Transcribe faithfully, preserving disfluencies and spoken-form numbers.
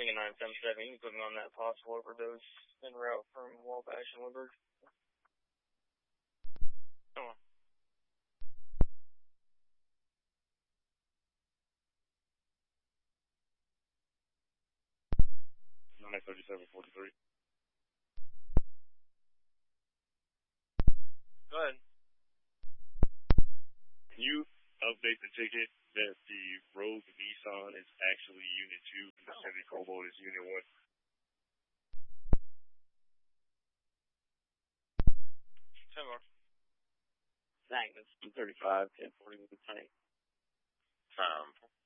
Swing a nine seven seven. You can put me on that possible overdose en route from Wabash and Woodward. Come on. nine thirty-seven forty-three. Go ahead. Can you update the ticket that the Rogue Nissan is actually Unit two and the Chevy Cobalt is Unit one? ten more. Magnus, thirty-five, ten forty with the tank. Time.